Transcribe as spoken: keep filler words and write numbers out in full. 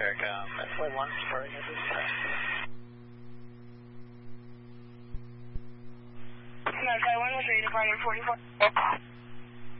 Intercom, flight one, departing at this time. No, flight one was ready, departing forty-four.